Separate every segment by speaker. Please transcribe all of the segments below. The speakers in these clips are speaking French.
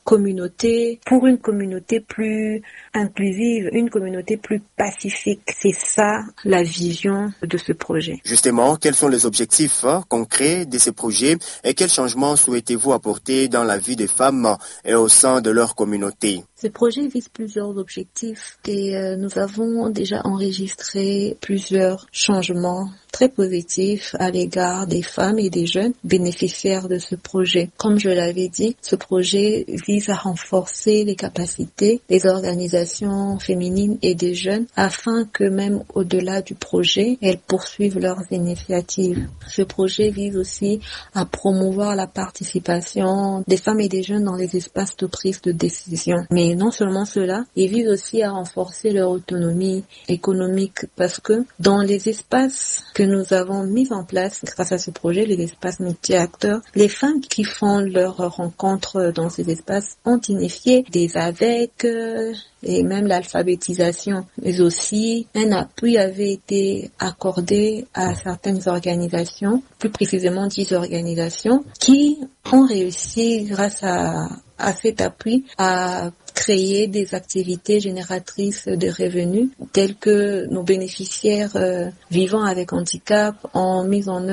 Speaker 1: communauté, pour une communauté plus inclusive, une communauté plus pacifique. C'est ça la vision de ce projet.
Speaker 2: Justement, quels sont les objectifs concrets de ce projet et quels changements souhaitez-vous apporter dans la vie des femmes et au sein de leur communauté?
Speaker 1: Ce projet vise plusieurs objectifs et nous avons déjà enregistré plusieurs changements très positifs à l'égard des femmes et des jeunes bénéficiaires de ce projet. Comme je l'avais dit, ce projet vise à renforcer les capacités des organisations féminines et des jeunes afin que même au-delà du projet, elles poursuivent leurs initiatives. Ce projet vise aussi à promouvoir la participation des femmes et des jeunes dans les espaces de prise de décision. Mais non seulement cela, il vise aussi à renforcer leur autonomie économique parce que dans les espaces que nous avons mis en place grâce à ce projet, les espaces multi-acteurs, les femmes qui font leurs rencontres dans ces espaces ont initié des AVEC et même l'alphabétisation. Mais aussi, un appui avait été accordé à certaines organisations, plus précisément 10 organisations, qui ont réussi grâce à cet appui à créer des activités génératrices de revenus telles que nos bénéficiaires vivant avec handicap ont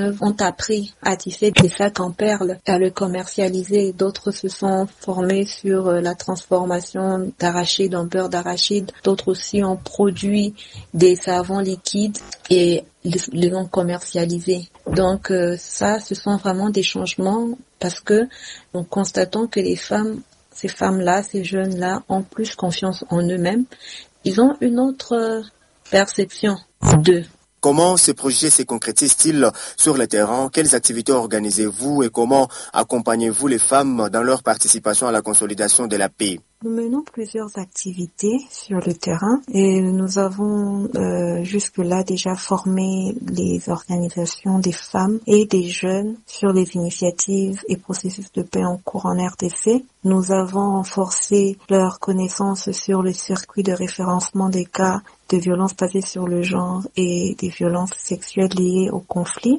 Speaker 1: appris à tisser des sacs en perles, à le commercialiser. D'autres se sont formés sur la transformation d'arachide en beurre d'arachide. D'autres aussi ont produit des savons liquides et les ont commercialisés. Donc ça, ce sont vraiment des changements parce que nous constatons que ces femmes-là, ces jeunes-là ont plus confiance en eux-mêmes. Ils ont une autre perception d'eux.
Speaker 2: Comment ce projet se concrétise-t-il sur le terrain? Quelles activités organisez-vous et comment accompagnez-vous les femmes dans leur participation à la consolidation de la paix?
Speaker 1: Nous menons plusieurs activités sur le terrain et nous avons jusque-là déjà formé les organisations des femmes et des jeunes sur les initiatives et processus de paix en cours en RDC. Nous avons renforcé leur connaissance sur le circuit de référencement des cas de violences basées sur le genre et des violences sexuelles liées au conflit.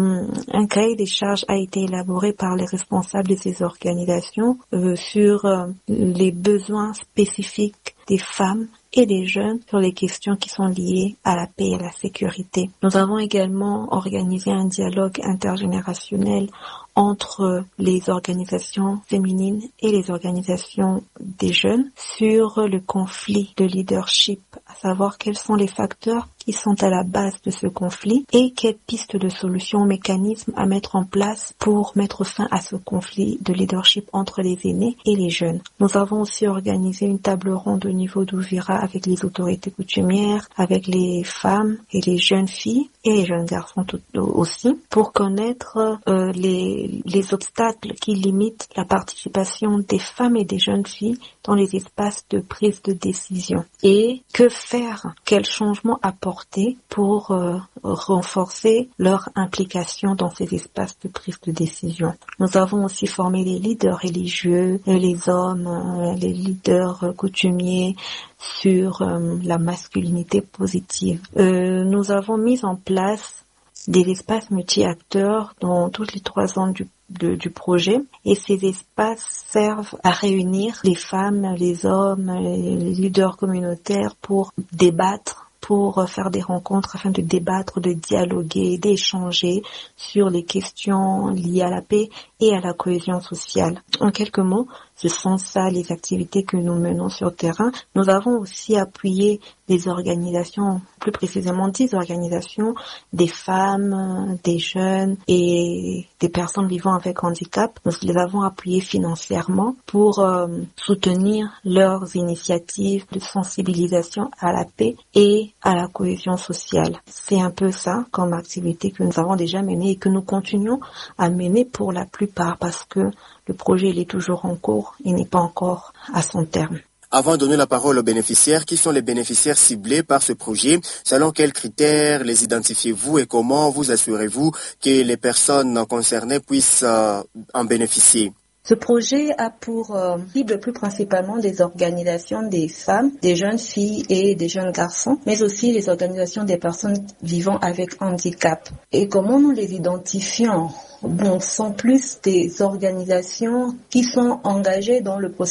Speaker 1: Un cahier des charges a été élaboré par les responsables de ces organisations sur les besoins spécifiques des femmes et des jeunes sur les questions qui sont liées à la paix et à la sécurité. Nous avons également organisé un dialogue intergénérationnel entre les organisations féminines et les organisations des jeunes sur le conflit de leadership, à savoir quels sont les facteurs qui sont à la base de ce conflit et quelles pistes de solutions, mécanismes à mettre en place pour mettre fin à ce conflit de leadership entre les aînés et les jeunes. Nous avons aussi organisé une table ronde au niveau d'Ouvira avec les autorités coutumières, avec les femmes et les jeunes filles et les jeunes garçons aussi, pour connaître les obstacles qui limitent la participation des femmes et des jeunes filles dans les espaces de prise de décision. Et que faire? Quels changements apporter pour renforcer leur implication dans ces espaces de prise de décision? Nous avons aussi formé les leaders religieux, les hommes, les leaders coutumiers sur la masculinité positive. Nous avons mis en place des espaces multi-acteurs dans toutes les 3 ans du projet et ces espaces servent à réunir les femmes, les hommes, les leaders communautaires pour débattre, pour faire des rencontres afin de débattre, de dialoguer, d'échanger sur les questions liées à la paix et à la cohésion sociale. En quelques mots, ce sont ça les activités que nous menons sur le terrain. Nous avons aussi appuyé des organisations, plus précisément 10 organisations, des femmes, des jeunes et des personnes vivant avec handicap. Nous les avons appuyées financièrement pour soutenir leurs initiatives de sensibilisation à la paix et à la cohésion sociale. C'est un peu ça comme activité que nous avons déjà menée et que nous continuons à mener pour la plupart parce que le projet il est toujours en cours, il n'est pas encore à son terme.
Speaker 2: Avant de donner la parole aux bénéficiaires, qui sont les bénéficiaires ciblés par ce projet? Selon quels critères les identifiez-vous et comment vous assurez-vous que les personnes concernées puissent en bénéficier?
Speaker 1: Ce projet a pour cible plus principalement des organisations des femmes, des jeunes filles et des jeunes garçons, mais aussi les organisations des personnes vivant avec handicap. Et comment nous les identifions? Bon, ce sont plus des organisations qui sont engagées dans le processus